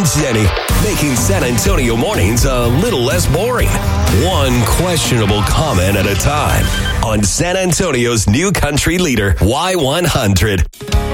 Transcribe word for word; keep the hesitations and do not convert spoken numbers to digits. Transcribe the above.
and Jenny, making San Antonio mornings a little less boring. One questionable comment at a time on San Antonio's new country leader, Y one hundred.